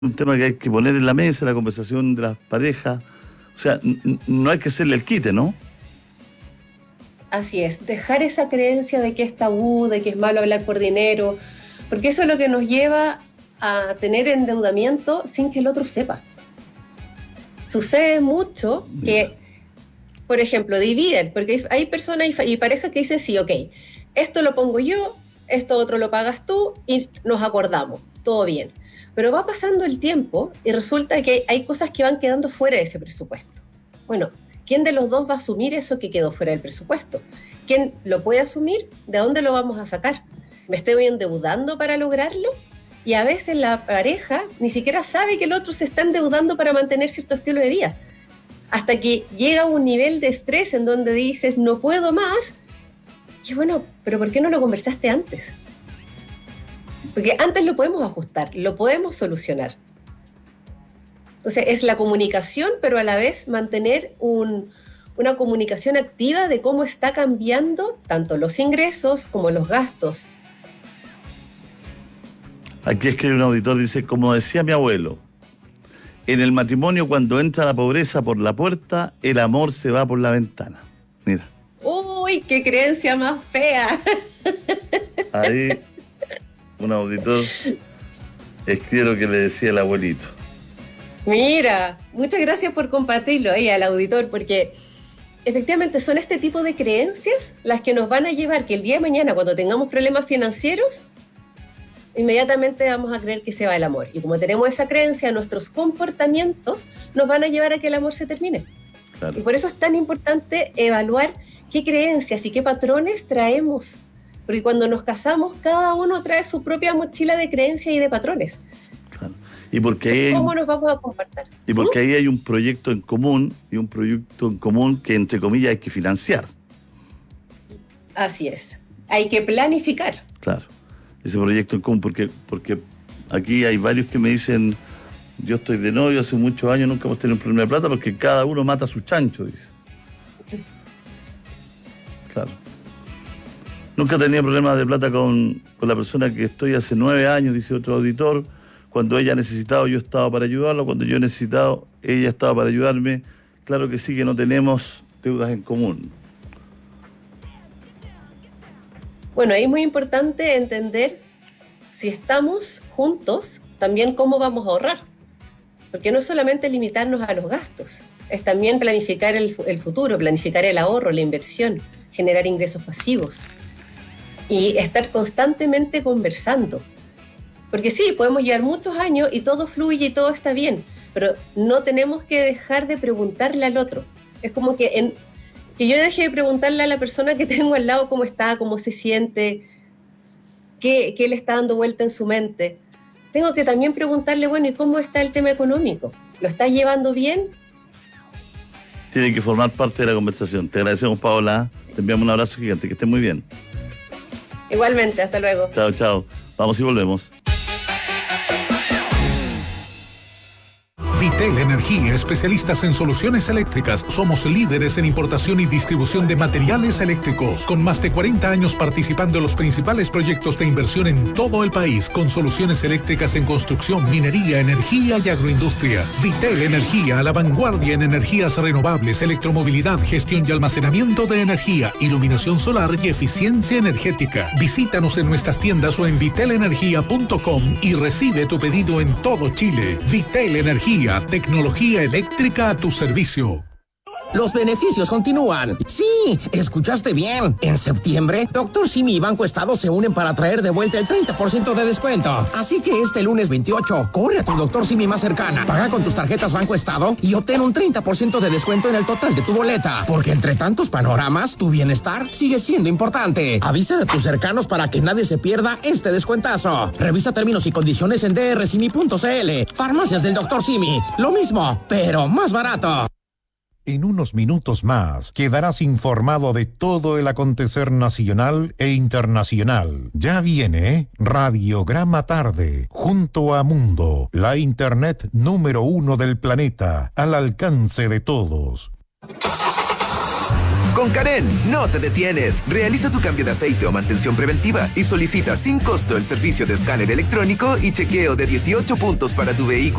un tema que hay que poner en la mesa, la conversación de las parejas. O sea, no hay que hacerle el quite, ¿no? Así es, dejar esa creencia de que es tabú, de que es malo hablar por dinero, porque eso es lo que nos lleva a tener endeudamiento sin que el otro sepa. Sucede mucho que, por ejemplo, dividen, porque hay personas y parejas que dicen, sí, ok, esto lo pongo yo, esto otro lo pagas tú y nos acordamos, todo bien. Pero va pasando el tiempo y resulta que hay cosas que van quedando fuera de ese presupuesto. Bueno, ¿quién de los dos va a asumir eso que quedó fuera del presupuesto? ¿Quién lo puede asumir? ¿De dónde lo vamos a sacar? ¿Me estoy endeudando para lograrlo? Y a veces la pareja ni siquiera sabe que el otro se está endeudando para mantener cierto estilo de vida. Hasta que llega a un nivel de estrés en donde dices, no puedo más. Y bueno, pero ¿por qué no lo conversaste antes? Porque antes lo podemos ajustar, lo podemos solucionar. Entonces es la comunicación, pero a la vez mantener una comunicación activa de cómo está cambiando tanto los ingresos como los gastos. Aquí escribe un auditor, dice, como decía mi abuelo, en el matrimonio cuando entra la pobreza por la puerta, el amor se va por la ventana. Mira. ¡Uy, qué creencia más fea! Ahí un auditor escribe lo que le decía el abuelito. Mira, muchas gracias por compartirlo ahí al auditor, porque efectivamente son este tipo de creencias las que nos van a llevar que el día de mañana, cuando tengamos problemas financieros, inmediatamente vamos a creer que se va el amor. Y como tenemos esa creencia, nuestros comportamientos nos van a llevar a que el amor se termine. Claro. Y por eso es tan importante evaluar qué creencias y qué patrones traemos. Porque cuando nos casamos, cada uno trae su propia mochila de creencias y de patrones. Claro. Y porque ¿cómo nos vamos a compartir? Y porque ahí hay un proyecto en común, y un proyecto en común que, entre comillas, hay que financiar. Así es. Hay que planificar. Claro. Ese proyecto en común, porque aquí hay varios que me dicen, yo estoy de novio hace muchos años, nunca hemos tenido un problema de plata, porque cada uno mata a su chancho, dice. Claro. Nunca tenía problemas de plata con la persona que estoy hace 9 años, dice otro auditor. Cuando ella ha necesitado, yo estaba para ayudarlo. Cuando yo he necesitado, ella estaba para ayudarme. Claro que sí, que no tenemos deudas en común. Bueno, ahí es muy importante entender, si estamos juntos, también cómo vamos a ahorrar. Porque no es solamente limitarnos a los gastos, es también planificar el futuro, planificar el ahorro, la inversión, generar ingresos pasivos. Y estar constantemente conversando. Porque sí, podemos llevar muchos años y todo fluye y todo está bien, pero no tenemos que dejar de preguntarle al otro. Es como que yo deje de preguntarle a la persona que tengo al lado cómo está, cómo se siente, qué le está dando vuelta en su mente. Tengo que también preguntarle, bueno, ¿y cómo está el tema económico? ¿Lo estás llevando bien? Tiene que formar parte de la conversación. Te agradecemos, Paola. Te enviamos un abrazo gigante. Que estés muy bien. Igualmente, hasta luego. Chao, chao. Vamos y volvemos. Vitel Energía, especialistas en soluciones eléctricas. Somos líderes en importación y distribución de materiales eléctricos, con más de 40 años participando en los principales proyectos de inversión en todo el país, con soluciones eléctricas en construcción, minería, energía y agroindustria. Vitel Energía, a la vanguardia en energías renovables, electromovilidad, gestión y almacenamiento de energía, iluminación solar y eficiencia energética. Visítanos en nuestras tiendas o en vitelenergia.com y recibe tu pedido en todo Chile. Vitel Energía, tecnología eléctrica a tu servicio. Los beneficios continúan. Sí, escuchaste bien. En septiembre, Dr. Simi y Banco Estado se unen para traer de vuelta el 30% de descuento. Así que este lunes 28, corre a tu Dr. Simi más cercana, paga con tus tarjetas Banco Estado y obtén un 30% de descuento en el total de tu boleta. Porque entre tantos panoramas, tu bienestar sigue siendo importante. Avisa a tus cercanos para que nadie se pierda este descuentazo. Revisa términos y condiciones en drsimi.cl. Farmacias del Dr. Simi. Lo mismo, pero más barato. En unos minutos más quedarás informado de todo el acontecer nacional e internacional. Ya viene Radiograma Tarde, junto a Mundo, la internet número 1 del planeta, al alcance de todos. Con Karen, no te detienes. Realiza tu cambio de aceite o mantención preventiva y solicita sin costo el servicio de escáner electrónico y chequeo de 18 puntos para tu vehículo